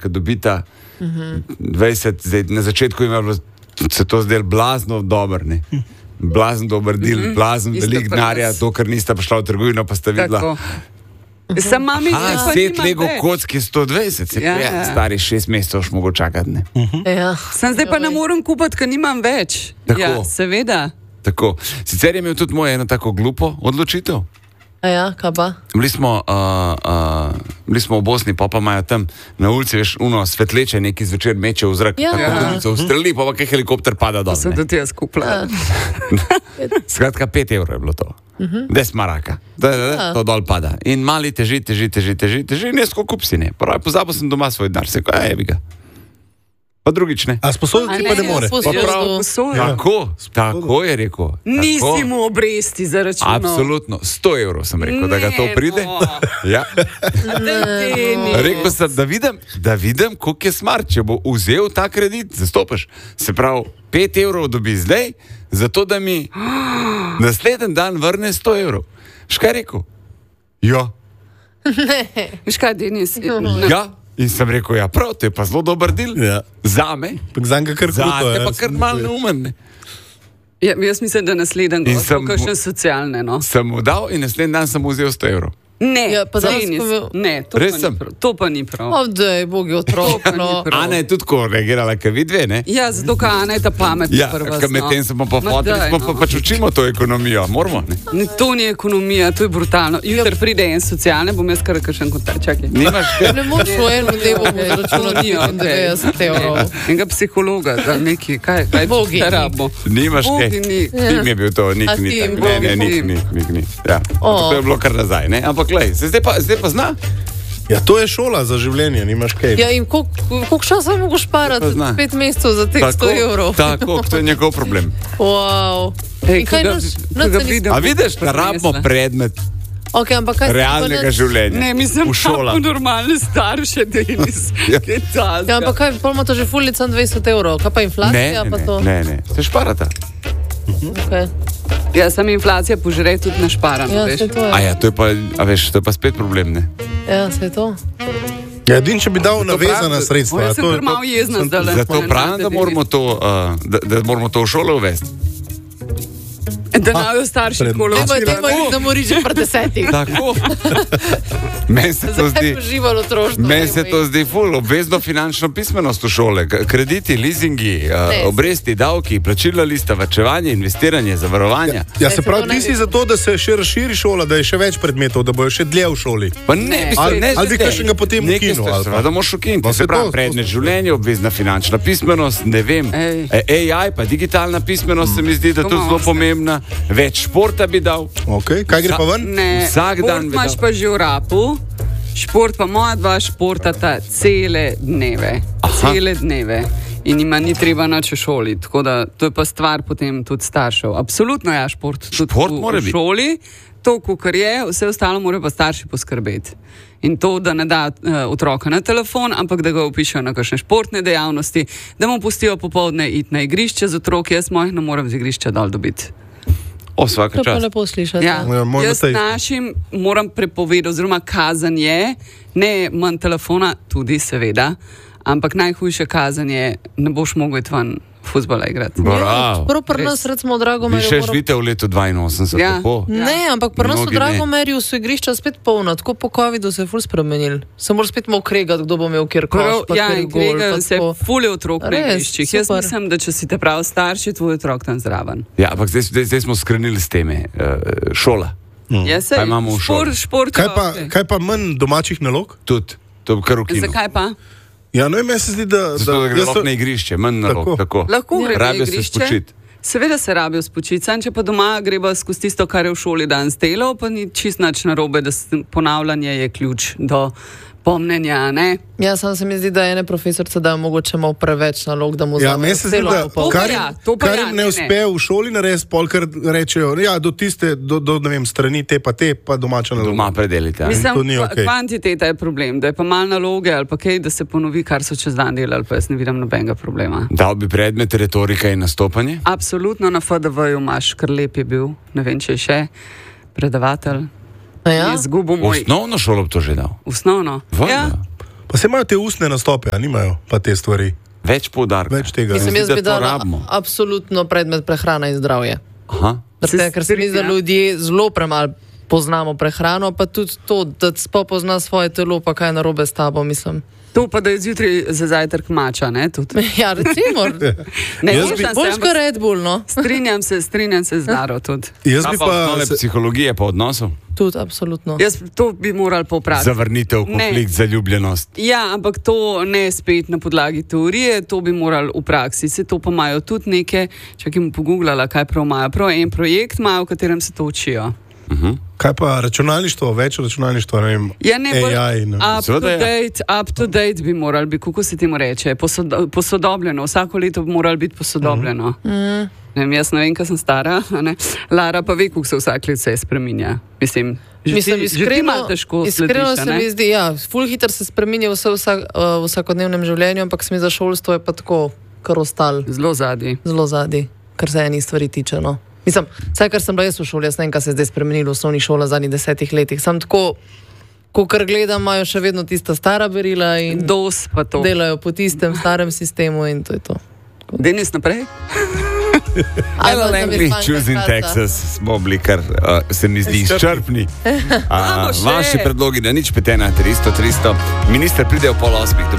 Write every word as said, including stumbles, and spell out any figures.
ko dobita dvajset, zdaj na začetku ima bilo, se to zdaj blazno dober, ne? Blazno dober del, mm-hmm. blazno velik denarja, to, ker nista prišla v trgovino, pa sta videla. Sam mami A, set Lego kocki sto dvajset, se ja, ja. Stari šest mesecev še mogo čakati, ne? Uh-huh. Ja. Sem zdaj pa ne morem kupiti, ker nimam več. Tako. Ja, seveda. Tako. Sicer je imel tudi moj eno tako glupo odločitev. A ja, kaj pa? Bili smo, uh, uh, bili smo v Bosni, pa pa imajo tam na ulici, veš, uno svetleče neki zvečer meče v zrak, ja. tako ulico ustreli, pa pa kaj helikopter pada dol. To sem tudi jaz kupila. Skratka, pet evrov je bilo to. Uh-huh. Des maraka. Da, da, da, to dol pada. In mali teži, teži, teži, teži, teži, in jaz ko kup si ne. Pravi, pozabil sem doma svoj dar, se ko, a jebi ga. Pa drugič ne. A sposoditi pa ne more. Tako, tako je rekel. Nisi mu obresti zaračunal. Absolutno, sto evrov sem rekel, ne, da ga to pride. No. Ja. Rekel sem, da vidim, da vidim, koliko je smart, če bo vzel ta kredit, zastopaš. Se pravi, pet evrov dobi zdaj, zato da mi naslednji dan vrne sto evrov. Škaj rekel? Ja. Veš kaj, Denis? Ja. In sem rekel, ja prav, to je pa zelo dober del. Ja. Za me. Za me kar kruto. Za te pa kar malo neumen. Ja, jaz mislim, da naslednji dan bo kakšne socialne, no. Sem mu dal in naslednji dan sem mu vzel sto evrov. Ne, ja, pa Denis, ne, to res pa, sem. ni prav, to pa ni prav. Ovdej, Bog je otrok. No. Ana je tudi ko reagirala, kaj vi dve, ne? Ja, zato ka Ana je ta pametna ja, prva. Ja, med tem smo pa fotili, smo pa pač učimo to ekonomijo, moramo, ne? Ne, to ni ekonomija, to je brutalno. Jutri pride en socialne, bom jaz kar kakšen kontakt, čakaj. Nimaš kaj? Ne moč v eno debo zračunati devetdeset evrov. Enega psihologa, da neki, kaj, kaj Bogi rabo. Nimaš kaj? Nik. Tim je bil to, nik ni tak. Ne, ne, nik ni, nik ni. Ja, to je bilo kar nazaj, ne? Ampak lej, se zdaj pa zdaj pa zna? Ja, to je šola za življenje, nimaš kaj. Ja, in koliko časa mogo šparati? Pet mesecev za teh sto evrov. Tako, to je njegov problem. Wow. Ej, in kaj ga, naš, A vidiš, da rabimo predmet okay, ampak kaj realnega naš... življenja. Ne, mislim, v šolah. Kako normalne starše, Denis. Ja. Ja, ampak kaj, pa ima to že fulica dvajset evrov, kaj pa inflacija? Ne, pa ne, to? ne, ne, se šparata. Okay. Ja, sam inflacija požre tudi na šparano, ja, veš. To je. A ja, to je pa, a veš, to je pa spet problem, ne? Ja, se je to. Ja, edin, če bi dal navezana sredstva. Jaz sem kar malo jezna zdaj. Zato pravim, da moramo to, uh, da, da moramo to v šolo uvesti. Da najo starši kolo. Dejmo, dejmo jih, da mori že pred desetih. Tako. Meni se to zdi, meni se to zdi ful, obvezno finančno pismenost v šole, krediti, leasingi, uh, obresti, davki, plačila lista, varčevanje, investiranje, zavarovanja. Ja, ja se pravi, ti si za to, da se še razširi šola, da je še več predmetov, da bojo še dlje v šoli. Pa ne, bi ali, ne, ali bi kakšnega potem ukinu. Da moš ukiniti, se pravi, predmet življenja, obvezna finančna pismenost, ne vem, A I pa digitalna pismenost se mi zdi, da je tudi zelo pomembna. Več športa bi dal. Okay. Kaj gre pa ven? Ne, vsak dan bi dal. Imaš pa že v rapu, šport pa moja dva športata cele dneve. Aha. Cele dneve. In ima ni treba nič v šoli. Tako da to je pa stvar potem tudi staršev. Absolutno ja, šport tudi šport v, v šoli. To, kar je, vse ostalo morajo pa starši poskrbeti. In to, da ne da uh, otroka na telefon, ampak da ga upišejo na kakšne športne dejavnosti, da mu pustijo popoldne iti na igrišče z otroki. Jaz mojih ne morem z igrišča dol dobiti. O, vsaka čast. To pa lepo slišati. Ja. Ja, jaz našim moram prepovedati, oziroma kazen je, ne manj telefona, tudi seveda, ampak najhujše kazen je, ne boš mogel iti ven fuzbola igrati. Bravo. Prav pri nas, recimo, v Dragomerju... Vi še živite v letu dvainosemdeset, ja. tako? Ne, ampak pri nas v Dragomerju so igrišča spet polna, tako po covidu se je ful spremenil. Se mora spet malo kregati, kdo bo imel kjer koš, pa ja, kjer gol. Ja, kregajo se ful otrok na igriščih. Jaz mislim, da če si te prav starši, tvoj otrok tam zraven. Ja, ampak zdaj, zdaj, zdaj smo skrenili s teme. Uh, šola. Mm. Ja, sej, kaj imamo v šoli? Šport, šport, kaj, pa, kaj pa manj domačih nalog? Tudi, to kar ukinu. Zakaj pa? Ja, no, meni se zdi, da... Zato, da, da gre lahko na igrišče, manj nalog, tako. tako. Lahko gre na igrišče. Se spočit. Seveda se rabijo spočiti, sam če pa doma greba skozi tisto, kar je v šoli danes delo, pa ni čist nič narobe, da ponavljanje je ključ do pomnenja, ne? Ja, sam se mi zdi, da ene profesorice dajo mogoče malo preveč nalog, da mu ja, meni se zdi, da kar, ja, kar ja, jim ne uspe v šoli narediti, pol kar rečejo, ja, do tiste, do, do ne vem, strani te pa te, pa domača naloga. Doma predelite. Mislim, to ni okay. Kvantiteta je problem, da je pa malo naloge ali pa kaj, da se ponovi, kar so čez dan delali, pa jaz ne vidim nobenega problema. Dal bi predmet retorika in nastopanje? Absolutno, na F D V-ju imaš, kar lep je bil, ne vem, če je še predavatelj. Ja? Moj... Osnovno šolo bi to že dal. Osnovno? Vojno. Ja. Pa se imajo te ustne nastope, a nimajo pa te stvari. Več poudarka. Več tega. Mislim, jaz da bi to dala rabimo. absolutno predmet prehrana in zdravje. Aha. Zato, ker se mi zdi, da ljudje zelo premalo poznamo prehrano, pa tudi to, da sploh pozna svoje telo, pa kaj je narobe s tabo, mislim. To pa, da je zjutraj za zajtrk mača, ne? Tudi. Ja, recimo. Ne, Jaz bi- slušam se, Boljš ampak kot Red Bull, no. Strinjam se, strinjam se z Daro tudi. Jaz Kaj bi pa pa... osnove Se, psihologije pa odnosov? Tudi, absolutno. Jaz to bi moral popraviti. Zavrnitev, Ne. konflikt, zaljubljenost. Ja, ampak to ne spet na podlagi teorije, to bi morali v praksi. Se to pa imajo tudi neke, če jim pogooglala, kaj prav imajo. Prav en projekt imajo, v katerem se to učijo. Uh-huh. kaj pa računalništvo, več računalništva, ne vem, Ja, ne, bolj A I. Ne. up to Seveda je. date, up to date bi moral biti, kako se temu reče, Posodo, posodobljeno, vsako leto bi moral biti posodobljeno. Mm. Ne vem, jaz ne vem, kaj sem stara, a ne? Lara pa ve, kako se vsak let vse spreminja. Mislim, že Mislim, ti- že ti malo težko iskreno slediš, a se ne? mi zdi, ja, ful hiter se spreminja vse v vsak, uh, vsakodnevnem življenju, ampak se mi za šolstvo je pa tako, kar ostal, Zelo zadnji. zelo zadnji, kar se enih stvari tiče. No. Mislim, vsaj kar sem bila jaz v šoli, jaz ne vem, kaj se je zdaj spremenilo v osnovni šoli v zadnjih desetih letih. Sam tako, ko kar gledam, imajo še vedno tista stara berila in Dos pa to. delajo po tistem starem sistemu in to je to. Denis naprej? Ali Hello, pa, da mi Langley, zmanjka choosing časa. Texas, smo bili kar, uh, se mi zdi, izčrpni. A, Imamo še. vaši predlogi, da nič petena, tristo, tristo. Minister pride v pol osmih.